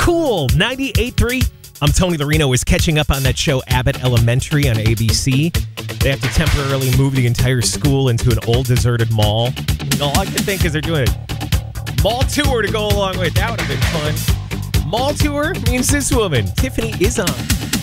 Cool 98.3. I'm Tony Larino. Is catching up on that show Abbott Elementary on ABC. They have to temporarily move the entire school into an old deserted mall. And all I can think is they're doing a mall tour to go along with. That would have been fun. Mall tour means this woman, Tiffany, is on.